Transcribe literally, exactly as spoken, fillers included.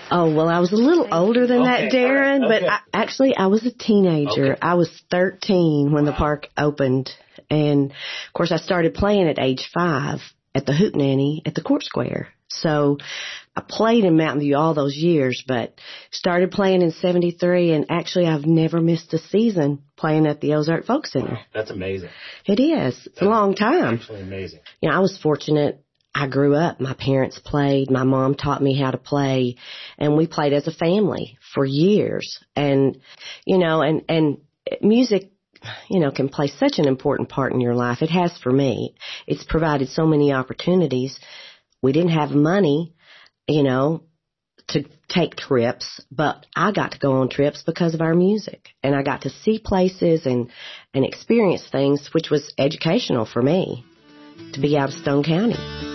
Oh, well, I was a little older than Okay, that, Darren, all right, okay. but I, actually I was a teenager. Okay. I was thirteen when Wow. the park opened. And, of course, I started playing at age five at the Hootenanny at the Court Square. So I played in Mountain View all those years, but started playing in seventy-three, and actually I've never missed a season playing at the Ozark Folk Center. Wow, that's amazing. It is. It's That's a long time. Actually amazing. You know, I was fortunate. I grew up. My parents played. My mom taught me how to play, and we played as a family for years. And, you know, and, and music, you know, can play such an important part in your life. It has for me. It's provided so many opportunities. We didn't have money, you know, to take trips, but I got to go on trips because of our music, and I got to see places and, and experience things, which was educational for me to be out of Stone County.